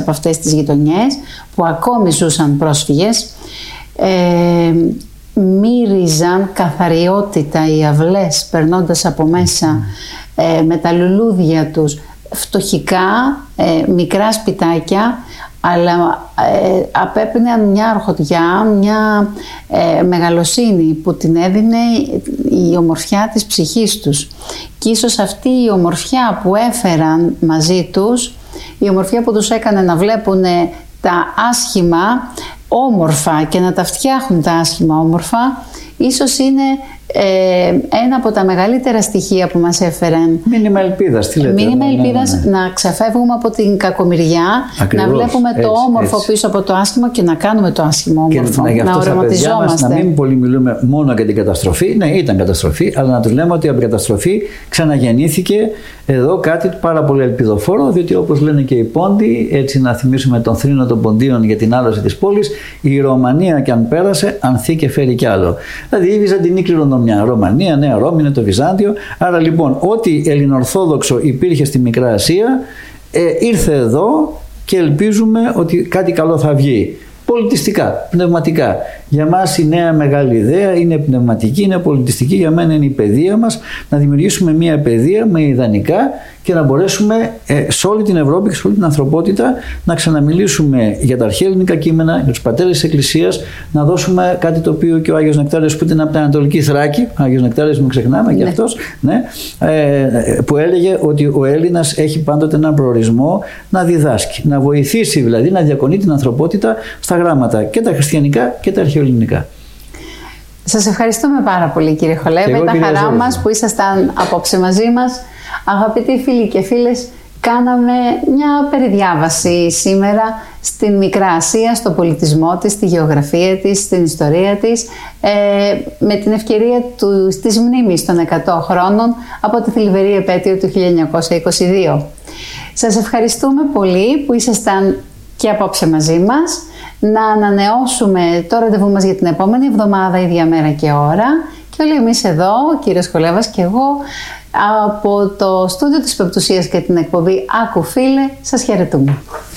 από αυτές τις γειτονιές που ακόμη ζούσαν πρόσφυγες. Μύριζαν καθαριότητα οι αυλές περνώντας από μέσα με τα λουλούδια τους, φτωχικά, μικρά σπιτάκια, αλλά απέπαιναν μια ορχοτιά, μια μεγαλοσύνη που την έδινε η ομορφιά της ψυχής τους. Και ίσως αυτή η ομορφιά που έφεραν μαζί τους, η ομορφιά που τους έκανε να βλέπουν τα άσχημα όμορφα και να τα φτιάχνουν τα άσχημα όμορφα, ίσως είναι ένα από τα μεγαλύτερα στοιχεία που μας έφεραν. Μήνυμα ελπίδας, τι λέτε. Μήνυμα ελπίδας, να ξεφεύγουμε από την κακομοιριά, ακριβώς, να βλέπουμε έτσι, το όμορφο έτσι πίσω από το άσχημο και να κάνουμε το άσχημο όμορφο. Και να οραματιζόμαστε. Να μην πολύ μιλούμε μόνο για την καταστροφή. Ναι, ήταν καταστροφή, αλλά να τους λέμε ότι από την καταστροφή ξαναγεννήθηκε εδώ κάτι πάρα πολύ ελπιδοφόρο, διότι όπως λένε και οι Πόντοι, έτσι να θυμίσουμε τον θρήνο των Ποντίων για την άλωση της πόλης, η Ρωμανία κι αν πέρασε, ανθεί και φέρει κι άλλο. Δηλαδή η Βυζαντινή κληρονομιά, Ρωμανία, Νέα Ρώμη, είναι το Βυζάντιο. Άρα λοιπόν, ό,τι ελληνοορθόδοξο υπήρχε στη Μικρά Ασία, ήρθε εδώ και ελπίζουμε ότι κάτι καλό θα βγει. Πολιτιστικά, πνευματικά. Για μας η νέα μεγάλη ιδέα είναι πνευματική, είναι πολιτιστική. Για μένα είναι η παιδεία μας, να δημιουργήσουμε μια παιδεία με ιδανικά και να μπορέσουμε σε όλη την Ευρώπη και σε όλη την ανθρωπότητα να ξαναμιλήσουμε για τα αρχαία ελληνικά κείμενα, για τους πατέρες της Εκκλησίας, να δώσουμε κάτι το οποίο και ο Άγιος Νεκτάριος, που ήταν από την Ανατολική Θράκη, ο Άγιος Νεκτάριος, μην ξεχνάμε και αυτός, ναι, που έλεγε ότι ο Έλληνας έχει πάντοτε έναν προορισμό να διδάσκει, να βοηθήσει δηλαδή να διακονεί την ανθρωπότητα στα γράμματα και τα χριστιανικά και τα αρχαιοελληνικά. Σας ευχαριστούμε πάρα πολύ, κύριε Χολέβα. Ήταν χαρά μας που ήσασταν απόψε μαζί μας. Αγαπητοί φίλοι και φίλες, κάναμε μια περιδιάβαση σήμερα στην Μικρά Ασία, στον πολιτισμό της, στη γεωγραφία της, στην ιστορία της, με την ευκαιρία της μνήμης των 100 χρόνων από τη θλιβερή επέτειο του 1922. Σας ευχαριστούμε πολύ που ήσασταν και απόψε μαζί μας. Να ανανεώσουμε το ραντεβού μας για την επόμενη εβδομάδα, ίδια μέρα και ώρα. Και όλοι εμείς εδώ, ο κύριος Χολέβας και εγώ, από το στούντιο της Πεπτουσίας και την εκπομπή Άκου Φίλε, σας χαιρετούμε.